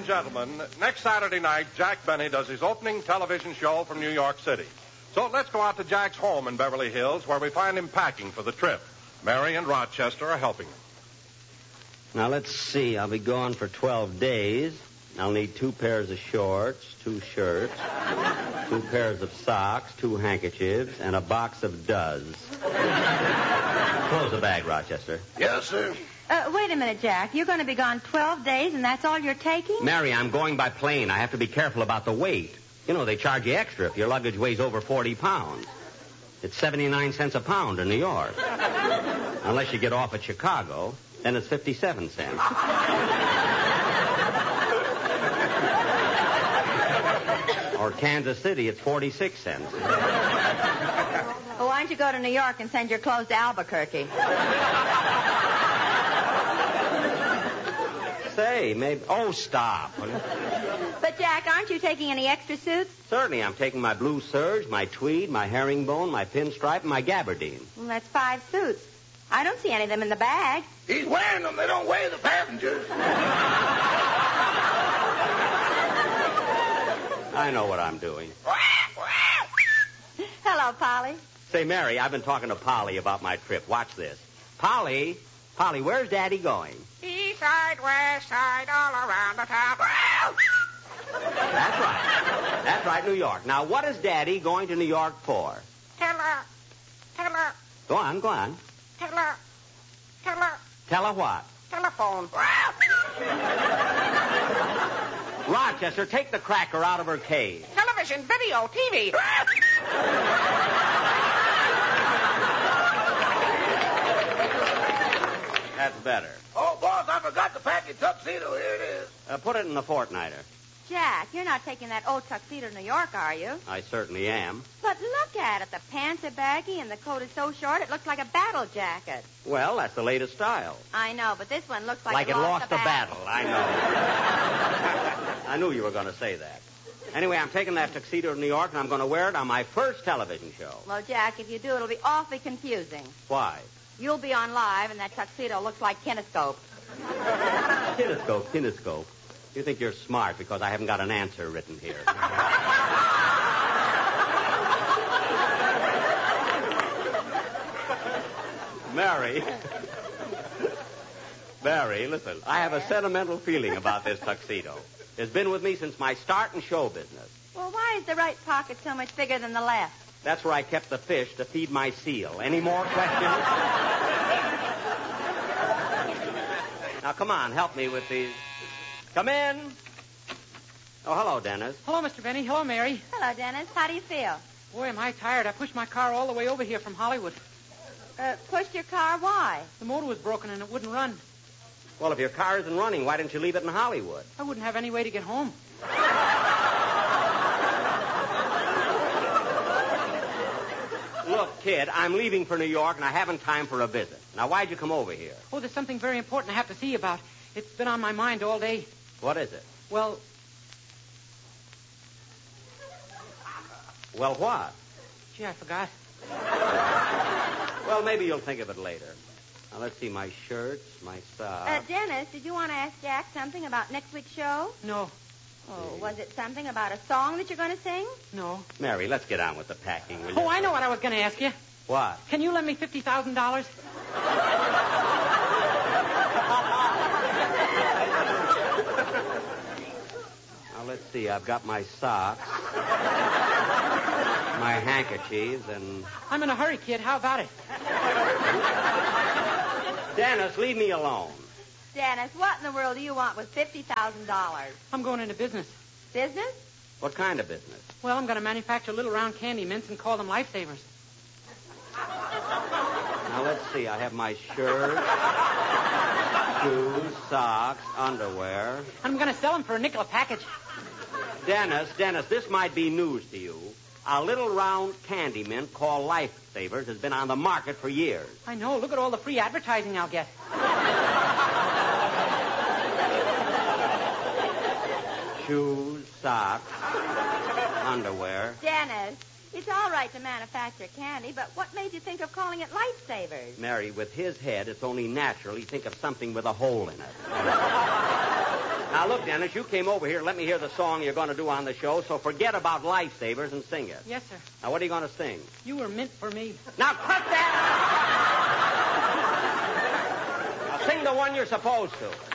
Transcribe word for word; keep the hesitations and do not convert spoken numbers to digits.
and gentlemen, next Saturday night, Jack Benny does his opening television show from New York City. So let's go out to Jack's home in Beverly Hills, where we find him packing for the trip. Mary and Rochester are helping him. Now, let's see. I'll be gone for twelve days. I'll need two pairs of shorts, two shirts, two pairs of socks, two handkerchiefs, and a box of Does. Close the bag, Rochester. Yes, sir. Uh, wait a minute, Jack. You're going to be gone twelve days, and that's all you're taking? Mary, I'm going by plane. I have to be careful about the weight. You know, they charge you extra if your luggage weighs over forty pounds. It's seventy-nine cents a pound in New York. Unless you get off at Chicago, then it's fifty-seven cents. Or Kansas City, it's forty-six cents. Well, why don't you go to New York and send your clothes to Albuquerque? Say, maybe... Oh, stop. But, Jack, aren't you taking any extra suits? Certainly. I'm taking my blue serge, my tweed, my herringbone, my pinstripe, and my gabardine. Well, that's five suits. I don't see any of them in the bag. He's wearing them. They don't weigh the passengers. I know what I'm doing. Hello, Polly. Say, Mary, I've been talking to Polly about my trip. Watch this. Polly, Polly, where's Daddy going? East side, west side, all around the town. That's right. That's right, New York. Now, what is Daddy going to New York for? Tell her. Tell her. Go on, go on. Tell her. Tell her. Tell her what? Telephone. Rochester, take the cracker out of her cage. Television, video, T V. That's better. Oh, boss, I forgot to pack your tuxedo. Here it is. Uh, put it in the Fortniter. Jack, you're not taking that old tuxedo to New York, are you? I certainly am. But look at it. The pants are baggy and the coat is so short it looks like a battle jacket. Well, that's the latest style. I know, but this one looks like, Like it it lost the the battle. battle. I know. I knew you were going to say that. Anyway, I'm taking that tuxedo to New York, and I'm going to wear it on my first television show. Well, Jack, if you do, it'll be awfully confusing. Why? You'll be on live, and that tuxedo looks like kinescope. Kinescope, kinescope. You think you're smart because I haven't got an answer written here. Mary. Mary, listen, I have a sentimental feeling about this tuxedo. It's been with me since my start in show business. Well, why is the right pocket so much bigger than the left? That's where I kept the fish to feed my seal. Any more questions? Now, come on, help me with these. Come in. Oh, hello, Dennis. Hello, Mister Benny. Hello, Mary. Hello, Dennis. How do you feel? Boy, am I tired. I pushed my car all the way over here from Hollywood. Uh, pushed your car? Why? The motor was broken and it wouldn't run. Well, if your car isn't running, why didn't you leave it in Hollywood? I wouldn't have any way to get home. Look, kid, I'm leaving for New York, and I haven't time for a visit. Now, why'd you come over here? Oh, there's something very important I have to see you about. It's been on my mind all day. What is it? Well, Well, what? gee, I forgot. Well, maybe you'll think of it later. Now, let's see, my shirts, my socks. Uh, Dennis, did you want to ask Jack something about next week's show? No, Oh, was it something about a song that you're going to sing? no. Mary, let's get on with the packing, will you? Oh, I know what I was going to ask you. What? Can you lend me fifty thousand dollars? Now, let's see, I've got my socks, my handkerchiefs, and... I'm in a hurry, kid. How about it? Dennis, leave me alone. Dennis, what in the world do you want with fifty thousand dollars? I'm going into business. Business? What kind of business? Well, I'm going to manufacture little round candy mints and call them lifesavers. Now, let's see, I have my shirt, shoes, socks, underwear. I'm going to sell them for a nickel a package. Dennis, Dennis, this might be news to you. A little round candy mint called Lifesavers has been on the market for years. I know. Look at all the free advertising I'll get. Shoes, socks, underwear. Dennis, it's all right to manufacture candy, but what made you think of calling it Lifesavers? Mary, with his head, it's only natural he'd think of something with a hole in it. Now, Now, look, Dennis, you came over here to let me hear the song you're going to do on the show, so forget about lifesavers and sing it. Yes, sir. Now, what are you going to sing? You were meant for me. Now, cut that! Now, sing the one you're supposed to.